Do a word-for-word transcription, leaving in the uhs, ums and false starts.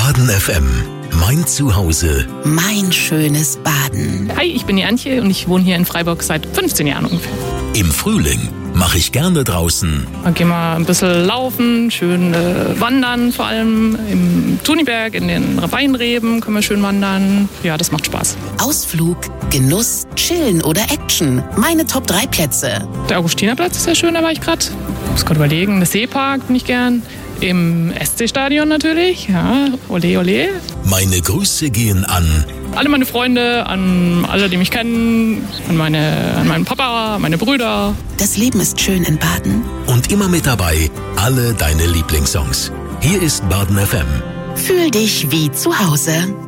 Baden F M. Mein Zuhause. Mein schönes Baden. Hi, ich bin die Antje und ich wohne hier in Freiburg seit fünfzehn Jahren ungefähr. Im Frühling mache ich gerne draußen. Dann gehen wir ein bisschen laufen, schön äh, wandern, vor allem im Tuniberg, in den Weinreben können wir schön wandern. Ja, das macht Spaß. Ausflug, Genuss, Chillen oder Action. Meine Top drei Plätze. Der Augustinerplatz ist sehr schön, da war ich gerade. Ich muss gerade überlegen, der Seepark bin ich gern. Im S C-Stadion natürlich, ja, ole ole. Meine Grüße gehen an alle meine Freunde, an alle, die mich kennen, an, meine, an meinen Papa, meine Brüder. Das Leben ist schön in Baden. Und immer mit dabei alle deine Lieblingssongs. Hier ist Baden F M. Fühl dich wie zu Hause.